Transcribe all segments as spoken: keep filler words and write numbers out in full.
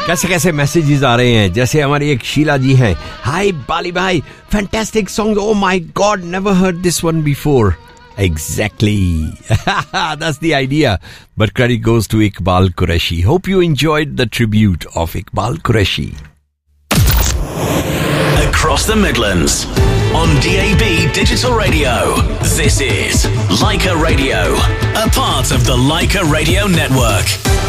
कैसे कैसे मैसेजेस आ रहे हैं. जैसे हमारी एक शीला जी हैं. हाय बाली भाई, fantastic song. Oh my God, never heard this one before. Exactly. That's the idea. But credit goes to Iqbal Qureshi. Hope you enjoyed the tribute of Iqbal Qureshi. Across the Midlands on D A B Digital Radio. This is Leica Radio, a part of the Leica Radio Network.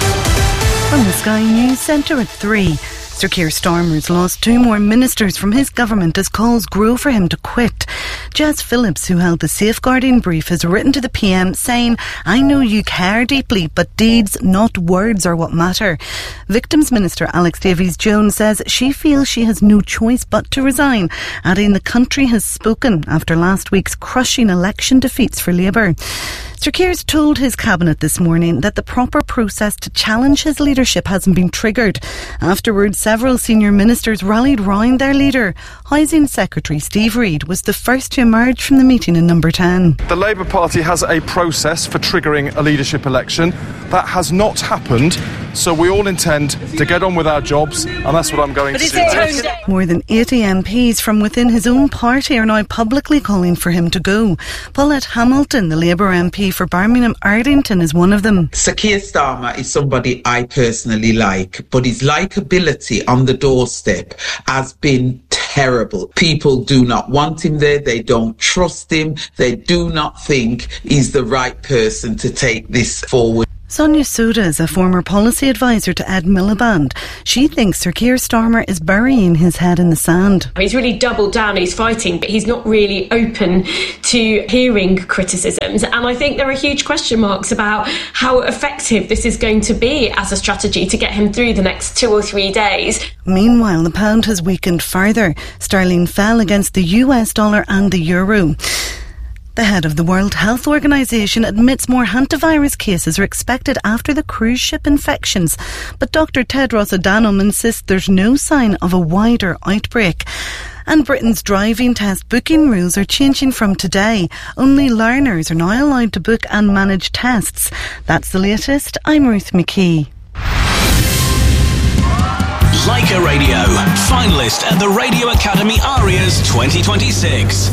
From the Sky News Centre at three. Sir Keir Starmer has lost two more ministers from his government as calls grow for him to quit. Jess Phillips, who held the safeguarding brief, has written to the P M saying, I know you care deeply, but deeds, not words, are what matter. Victims Minister Alex Davies-Jones says she feels she has no choice but to resign, adding the country has spoken after last week's crushing election defeats for Labour. Sir Keir's told his cabinet this morning that the proper process to challenge his leadership hasn't been triggered. Afterwards, several senior ministers rallied round their leader. Housing Secretary Steve Reid was the first to emerge from the meeting in Number ten. The Labour Party has a process for triggering a leadership election. That has not happened, so we all intend to get on with our jobs, and that's what I'm going but to do. More than eighty M Ps from within his own party are now publicly calling for him to go. Paulette Hamilton, the Labour M P for Birmingham Ardington, is one of them. Sir Keir Starmer is somebody I personally like, but his likeability on the doorstep has been terrible. People do not want him there, they don't trust him, they do not think he's the right person to take this forward. Sonia Soda is a former policy advisor to Ed Miliband. She thinks Sir Keir Starmer is burying his head in the sand. He's really doubled down, he's fighting, but he's not really open to hearing criticisms. And I think there are huge question marks about how effective this is going to be as a strategy to get him through the next two or three days. Meanwhile, the pound has weakened further. Sterling fell against the U S dollar and the euro. The head of the World Health Organization admits more hantavirus cases are expected after the cruise ship infections. But Doctor Tedros Adhanom insists there's no sign of a wider outbreak. And Britain's driving test booking rules are changing from today. Only learners are now allowed to book and manage tests. That's the latest. I'm Ruth McKee. Leica Radio, finalist at the Radio Academy Arias twenty twenty-six.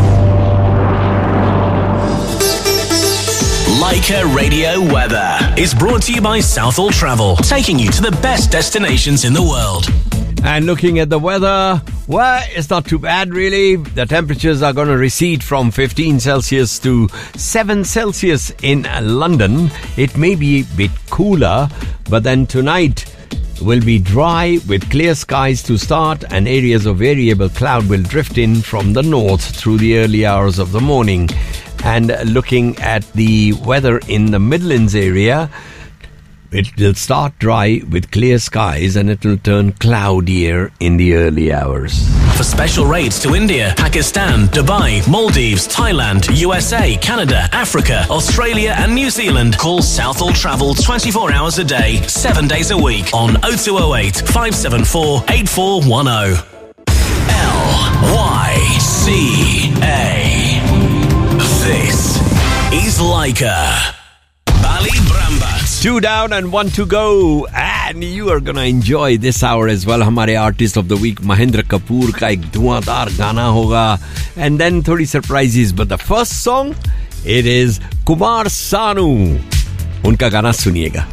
Leica Radio Weather is brought to you by Southall Travel, taking you to the best destinations in the world. And looking at the weather, well, it's not too bad really. The temperatures are going to recede from fifteen Celsius to seven Celsius in London. It may be a bit cooler, but then tonight will be dry with clear skies to start, and areas of variable cloud will drift in from the north through the early hours of the morning. And looking at the weather in the Midlands area, it will start dry with clear skies and it will turn cloudier in the early hours. For special rates to India, Pakistan, Dubai, Maldives, Thailand, U S A, Canada, Africa, Australia and New Zealand, call Southall Travel twenty-four hours a day, seven days a week on oh two oh eight, five seven four, eight four one oh. L Y C A. This is Leica. Bali Brambat. Two down and one to go. And you are going to enjoy this hour as well. Hamare artist of the week, Mahendra Kapoor ka ek dhuandar gana hoga. And then thodi surprises. But the first song, it is Kumar Sanu. Unka gana suniega.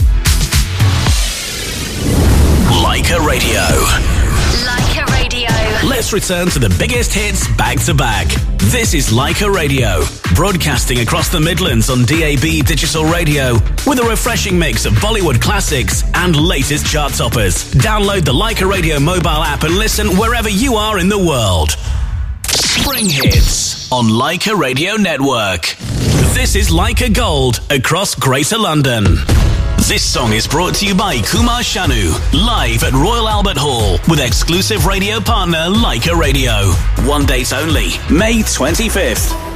Leica Radio. Leica Radio. Let's return to the biggest hits back to back. This is Leica Radio, broadcasting across the Midlands on D A B Digital Radio with a refreshing mix of Bollywood classics and latest chart toppers. Download the Leica Radio mobile app and listen wherever you are in the world. Spring Hits on Leica Radio Network. This is Leica Gold across Greater London. This song is brought to you by Kumar Sanu, live at Royal Albert Hall with exclusive radio partner Leica Radio. One date only, May twenty-fifth.